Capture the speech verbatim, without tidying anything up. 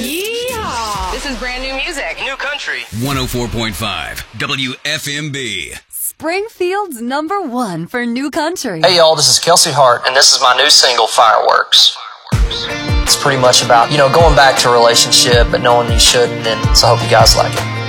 Yeehaw! This is brand new music. New country. one oh four point five W F M B. Springfield's number one for new country. Hey y'all, this is Kelsey Hart, and this is my new single, Fireworks. It's pretty much about, you know, going back to a relationship but knowing you shouldn't, and so I hope you guys like it.